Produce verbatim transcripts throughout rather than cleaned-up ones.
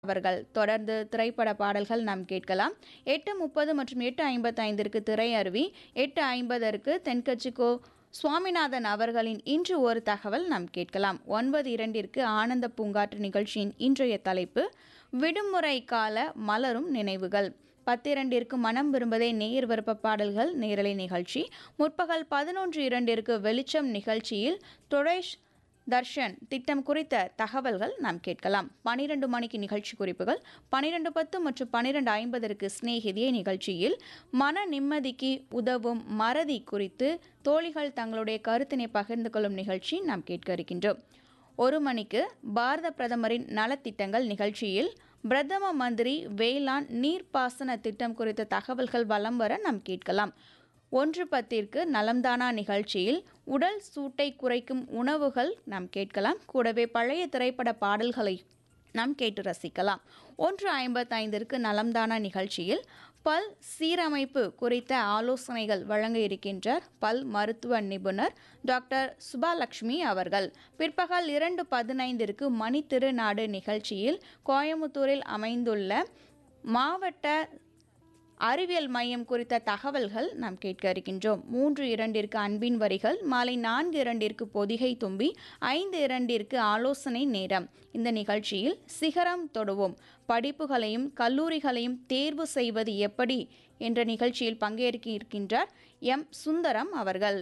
அவர்கள் தொடர்ந்து திரைப்பட பாடல்கள் நாம் கேட்கலாம். எட்டு முப்பது மற்றும் எட்டு ஐம்பத்தைந்திற்கு திரையருவி, எட்டு ஐம்பதற்கு தென்கட்சிக்கோ சுவாமிநாதன் அவர்களின் இன்று ஒரு தகவல் நாம் கேட்கலாம். ஒன்பது இரண்டிற்கு ஆனந்த பூங்காற்று நிகழ்ச்சியின் இன்றைய தலைப்பு விடுமுறை கால மலரும் நினைவுகள். பத்திரண்டிற்கு மனம் விரும்பதே நேர் விருப்ப பாடல்கள் நேரலை நிகழ்ச்சி. முற்பகல் பதினொன்று இரண்டிற்கு வெளிச்சம் நிகழ்ச்சியில் துரேஷ் தர்ஷன் திட்டம் குறித்த தகவல்கள் நாம் கேட்கலாம். பனிரெண்டு மணிக்கு நிகழ்ச்சி குறிப்புகள். பனிரெண்டு பத்து மற்றும் பனிரெண்டு ஐம்பதற்கு ஸ்நேகிதியை நிகழ்ச்சியில் மன நிம்மதிக்கு உதவும் மறதி குறித்து தோழிகள் தங்களுடைய கருத்தினை பகிர்ந்து கொள்ளும் நிகழ்ச்சி நாம் கேட்க இருக்கின்றோம். ஒரு மணிக்கு பாரத பிரதமரின் நலத்திட்டங்கள் நிகழ்ச்சியில் பிரதம மந்திரி வேளாண் நீர்ப்பாசன திட்டம் குறித்த தகவல்கள் வலம் வர நாம் கேட்கலாம். ஒன்று பத்திற்கு நலம்தானா நிகழ்ச்சியில் உடல் சூட்டை குறைக்கும் உணவுகள் நாம் கேட்கலாம். கூடவே பழைய திரைப்பட பாடல்களை நாம் கேட்டு ரசிக்கலாம். ஒன்று ஐம்பத்தைந்திற்கு நலம்தானா நிகழ்ச்சியில் பல் சீரமைப்பு குறித்த ஆலோசனைகள் வழங்க இருக்கின்றார் பல் மருத்துவ நிபுணர் டாக்டர் சுபாலட்சுமி அவர்கள். பிற்பகல் இரண்டு பதினைந்திற்கு மணி திருநாடு நிகழ்ச்சியில் கோயமுத்தூரில் அமைந்துள்ள மாவட்ட அறிவியல் மையம் குறித்த தகவல்கள் நாம் கேட்க இருக்கின்றோம். மூன்று இரண்டிற்கு அன்பின் வரிகள், மாலை நான்கு இரண்டிற்கு பொதிகை தும்பி, ஐந்து இரண்டிற்கு ஆலோசனை நேரம். இந்த நிகழ்ச்சியில் சிகரம் தொடுவோம், படிப்புகளையும் கல்லூரிகளையும் தேர்வு செய்வது எப்படி என்ற நிகழ்ச்சியில் பங்கேற்க இருக்கின்றார் எம் சுந்தரம் அவர்கள்.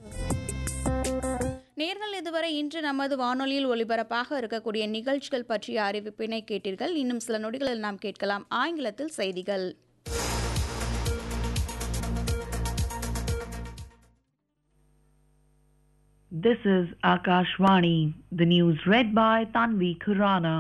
நேர்கள் இதுவரை இன்று நமது வானொலியில் ஒலிபரப்பாக இருக்கக்கூடிய நிகழ்ச்சிகள் பற்றிய அறிவிப்பினை கேட்டீர்கள். இன்னும் சில நொடிகளில் நாம் கேட்கலாம் ஆங்கிலத்தில் செய்திகள். This is Akashvani. The news read by Tanvi Khurana.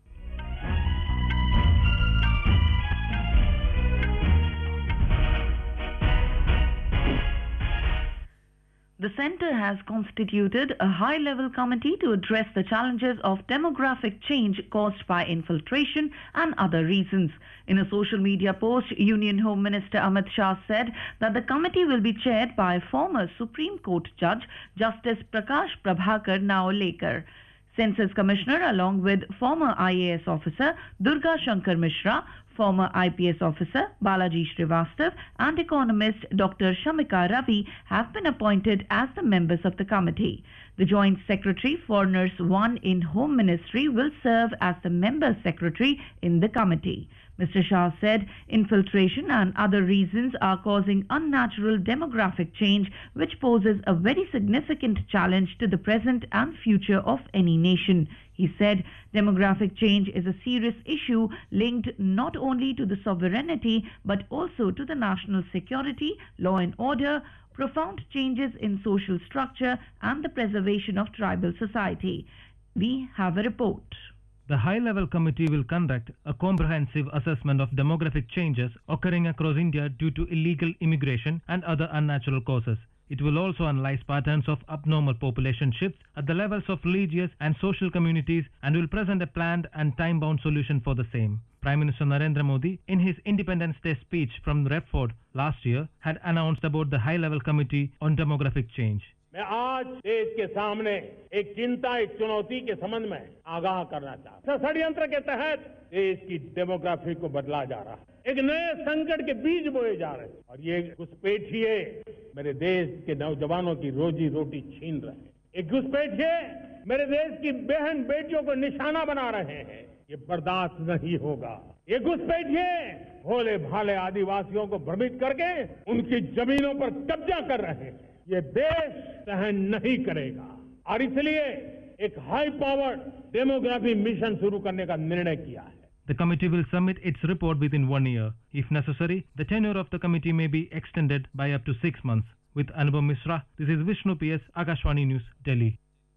The Centre has constituted a high-level committee to address the challenges of demographic change caused by infiltration and other reasons. In a social media post, Union Home Minister Amit Shah said that the committee will be chaired by former Supreme Court Judge Justice Prakash Prabhakar Naolekar. Census Commissioner along with former I A S officer Durga Shankar Mishra, former I P S officer Balaji Srivastav and economist Doctor Shamika Ravi have been appointed as the members of the committee. The Joint Secretary Foreigners one in Home Ministry will serve as the member secretary in the committee. Mister Shah said infiltration and other reasons are causing unnatural demographic change which poses a very significant challenge to the present and future of any nation. He said demographic change is a serious issue linked not only to the sovereignty but also to the national security, law and order, profound changes in social structure and the preservation of tribal society. We have a report. The high-level committee will conduct a comprehensive assessment of demographic changes occurring across India due to illegal immigration and other unnatural causes. It will also analyze patterns of abnormal population shifts at the levels of religious and social communities and will present a planned and time-bound solution for the same. Prime Minister Narendra Modi, in his Independence Day speech from Redford last year, had announced about the high-level committee on demographic change. मैं आज देश के सामने एक चिंता एक चुनौती के संबंध में आगाह करना चाहता हूं। षड्यंत्र के तहत देश की डेमोग्राफी को बदला जा रहा है, एक नए संकट के बीज बोए जा रहे हैं और ये घुसपैठिए मेरे देश के नौजवानों की रोजी रोटी छीन रहे हैं। एक घुसपैठिए मेरे देश की बहन बेटियों को निशाना बना रहे हैं। ये बर्दाश्त नहीं होगा। ये घुसपैठिए भोले भाले आदिवासियों को भ्रमित करके उनकी जमीनों पर कब्जा कर रहे हैं। ये देश सहन नहीं करेगा और इसलिए एक हाई पावर्ड डेमोग्राफी मिशन शुरू करने का निर्णय किया है. The committee will submit its report within one year. If necessary, the tenure of the committee may be extended by up to six months. With Anubhav Misra, this is Vishnu P S, Akashvani News, Delhi.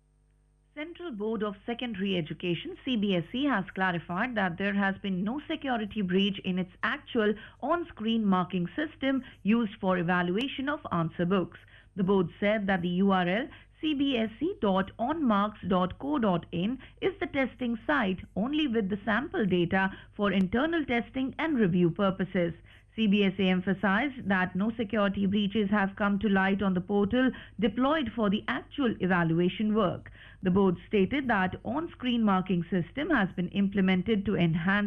Central Board of Secondary Education C B S E has clarified that there has been no security breach in its actual on-screen marking system used for evaluation of answer books. The board said that the U R L c b s e dot on marks dot co dot in is the testing site only with the sample data for internal testing and review purposes. C B S E emphasized that no security breaches have come to light on the portal deployed for the actual evaluation work. The board stated that on-screen marking system has been implemented to enhance